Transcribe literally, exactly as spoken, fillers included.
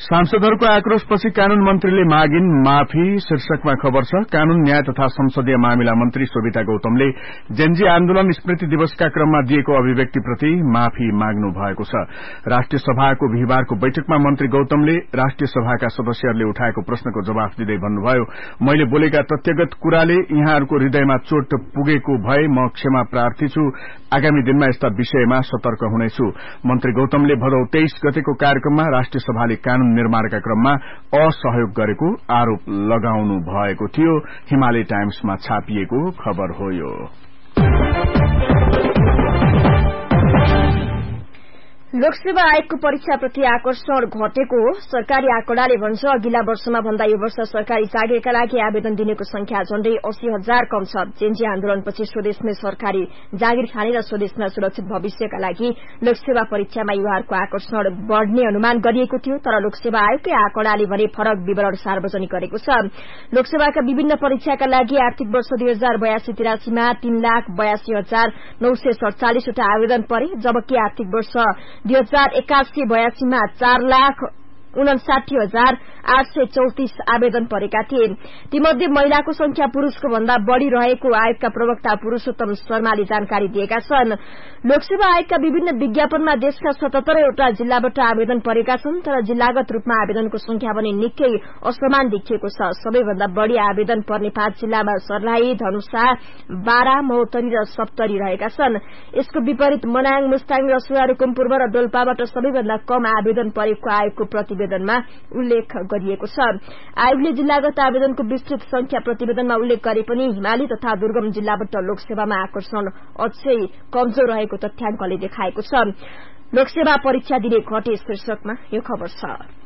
सांसदहरूको आक्रोशपछि कानून मन्त्रीले मागिन् माफी शीर्षकमा खबर छ। कानून न्याय तथा संसदीय मामिला मन्त्री शोभिता गौतमले जेनजी आन्दोलन स्मृति दिवसका क्रममा दिएको अभिव्यक्तिप्रति माफी माग्नु भएको छ। राष्ट्रिय सभाको बिहीबारको बैठकमा मन्त्री गौतमले राष्ट्रिय सभाका सदस्यहरूले उठाएको प्रश्नको जवाफ दिँदै भन्नुभयो, मैले बोलेका तथ्यगत कुराले यहाँहरूको हृदयमा चोट पुगेको भए म क्षमा प्रार्थी छु। आगामी दिनमा यस्ता विषयमा सतर्क हुनेछु। मन्त्री गौतमले भदौ तेइस गतेको कार्यक्रममा राष्ट्रिय सभाले कानून निर्माणका क्रममा असहयोग गरेको आरोप लगाउनु भएको थियो। हिमालय टाइम्समा छापिएको खबर हो यो। लोकसेवा आयोगको परीक्षाप्रति आकर्षण घटेको हो। सरकारी आँकडाले भन्छ अघिल्ला वर्षमा भन्दा यो वर्ष सरकारी जागिरका लागि आवेदन दिनेको संख्या झण्डै अस्सी हजार कम छ। जेनजी आन्दोलनपछि स्वदेशमै सरकारी जागिर खाने र स्वदेशमा सुरक्षित भविष्यका लागि लोकसेवा परीक्षामा युवाहरूको आकर्षण बढ़ने अनुमान गरिएको थियो, तर लोकसेवा आयोगकै आँकडाले भने फरक विवरण सार्वजनिक गरेको छ। लोकसेवाका विभिन्न परीक्षाका लागि आर्थिक वर्ष दुई हजार बयासी तिरासीमा तीन लाख बयासी हजार नौ सय सड़चालिसवटा आवेदन परे, जबकि आर्थिक वर्ष दुई हजार एकासी बयासीमा चार लाख उनासाठी हजार आठ सय चौतिस आवेदन परेका थिए। तीमध्ये महिलाको संख्या पुरूषको भन्दा बढ़ी रहेको आयोगका प्रवक्ता पुरूषोत्तम शर्माले जानकारी दिएका छन्। लोकसेवा आयोगका विभिन्न विज्ञापनमा देशका सतहत्तरवटा जिल्लाबाट आवेदन परेका छन्, तर जिल्लागत रूपमा आवेदनको संख्या भने निकै असमान देखिएको छ। सबैभन्दा बढ़ी आवेदन पर्ने पाँच जिल्लामा सर्लाही, धनुषा, बारा, महोत्तरी र सप्तरी रहेका छन्। यसको विपरीत मनाङ, मुस्ताङ, रसुवा, रुकुमपूर्व र डोल्पाबाट सबैभन्दा कम आवेदन परेको आयोगको प्रतिवेदनमा उल्लेख गरिएको छ। आयोगले जिल्लागत आवेदनको विस्तृत संख्या प्रतिवेदनमा उल्लेख गरे पनि हिमाली तथा दुर्गम जिल्लाबाट लोकसेवामा आकर्षण अझै कमजोर रहेको तथ्याङ्कले देखाएको छ। लोकसेवा परीक्षा दिने घटे शीर्षकमा यो खबर छ।